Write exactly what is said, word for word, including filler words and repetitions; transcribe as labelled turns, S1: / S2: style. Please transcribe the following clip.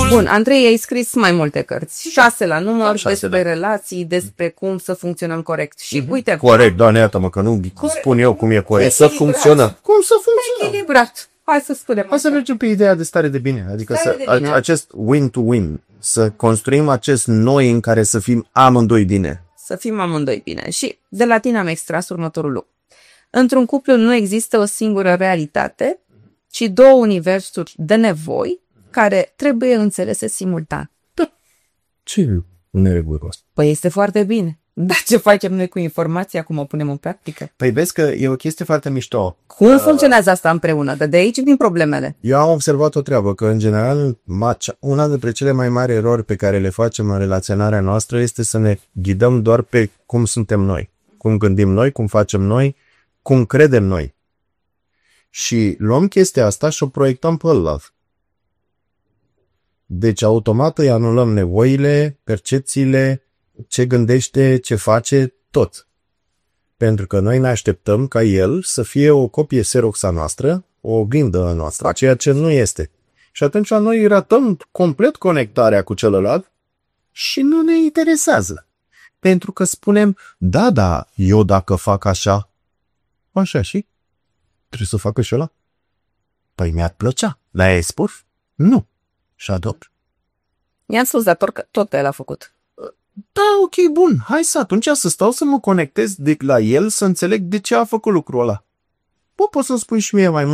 S1: Bun, Andrei, ai scris mai multe cărți. Șase la număr,
S2: Șase,
S1: despre
S2: da.
S1: relații, despre cum să funcționăm corect. Și uite,
S2: Corect, Doamne, iartă-mă că nu spun eu cum e corect.
S3: Să funcționă.
S2: Cum să funcționăm?
S1: echilibrat. Hai să spunem.
S2: Hai să mergem pe ideea de stare de bine. Adică
S1: Stare
S2: să,
S1: de bine.
S2: a, acest win-to-win. Să construim acest noi în care să fim amândoi bine.
S1: Să fim amândoi bine. Și de la tine am extras următorul lucru. Într-un cuplu nu există o singură realitate, ci două universuri de nevoi care trebuie înțelese simultan.
S2: Ce neregulă.
S1: Păi este foarte bine. Dar ce facem noi cu informația, cum o punem în practică?
S2: Păi vezi că e o chestie foarte mișto.
S1: Cum funcționează asta împreună? Că de aici vin problemele.
S2: Eu am observat o treabă, că în general una dintre cele mai mari erori pe care le facem în relaționarea noastră este să ne ghidăm doar pe cum suntem noi. Cum gândim noi, cum facem noi, cum credem noi. Și luăm chestia asta și o proiectăm pe ălalt. Deci automat îi anulăm nevoile, percepțiile, ce gândește, ce face, tot. Pentru că noi ne așteptăm ca el să fie o copie Xerox a noastră, o oglindă a noastră, ceea ce nu este. Și atunci noi ratăm complet conectarea cu celălalt și nu ne interesează. Pentru că spunem, da, da, eu dacă fac așa, așa și trebuie să facă și ăla. Păi mi-ar plăcea, dar ai spus? Nu. Și adopt.
S1: I-am spus, dar tot, tot el a făcut.
S2: Da, ok, bun, hai să atunci să stau să mă conectez de la el, să înțeleg de ce a făcut lucrul ăla. Bă, poți să-mi spui și mie mai mult.